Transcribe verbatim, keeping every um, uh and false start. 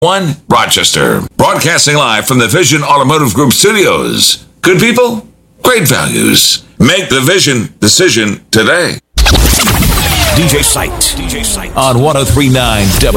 one Rochester. Broadcasting live from the Vision Automotive Group studios. Good people, great values. Make the Vision decision today. D J Sight. D J Sight. On one oh three point nine W.